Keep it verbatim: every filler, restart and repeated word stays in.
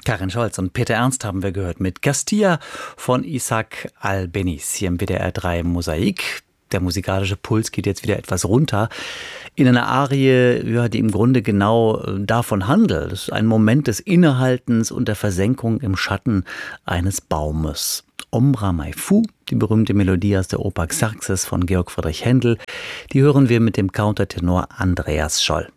Karin Scholz und Peter Ernst haben wir gehört mit Castilla von Isaac Albéniz hier im W D R drei Mosaik. Der musikalische Puls geht jetzt wieder etwas runter in einer Arie, ja, die im Grunde genau davon handelt. Es ist ein Moment des Innehaltens und der Versenkung im Schatten eines Baumes. Ombra Mai Fu, die berühmte Melodie aus der Oper Xerxes von Georg Friedrich Händel, die hören wir mit dem Countertenor Andreas Scholl.